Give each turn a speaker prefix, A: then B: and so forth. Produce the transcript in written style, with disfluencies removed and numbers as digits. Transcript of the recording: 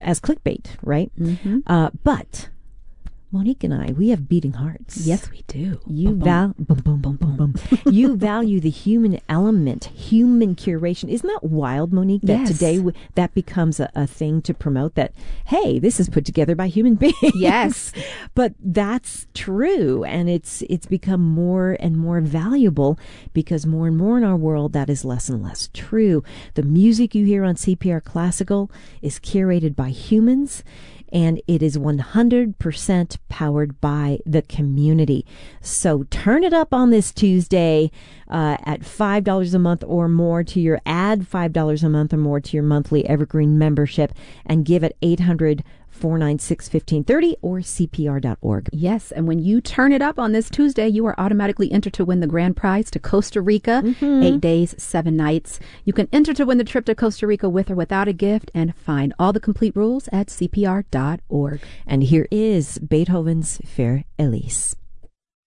A: as clickbait, right?
B: Mm-hmm.
A: But Monique and I, we have beating hearts.
B: Yes, we do.
A: You you value the human element, human curation. Isn't that wild, Monique? That
B: Yes.
A: today that becomes a thing to promote that, hey, this is put together by human beings.
B: Yes.
A: But that's true. And it's become more and more valuable because more and more in our world, that is less and less true. The music you hear on CPR Classical is curated by humans. And it is 100% powered by the community. So turn it up on this Tuesday at $5 a month or more to your add $5 a month or more to your monthly Evergreen membership and give it 800-496-1530 or CPR.org.
B: Yes, and when you turn it up on this Tuesday, you are automatically entered to win the grand prize to Costa Rica, 8 days, 7 nights. You can enter to win the trip to Costa Rica with or without a gift and find all the complete rules at CPR.org.
A: And here is Beethoven's Für Elise.